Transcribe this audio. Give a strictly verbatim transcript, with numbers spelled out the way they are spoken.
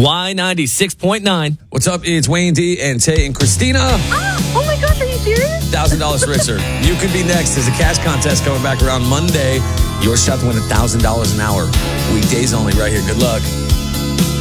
Y ninety-six point nine. What's up? It's Wayne D and Tay and Christina. Ah, oh my gosh, are you serious? one thousand dollars richer. You could be next. There's a cash contest coming back around Monday. Your shot to win one thousand dollars an hour. Weekdays only right here. Good luck.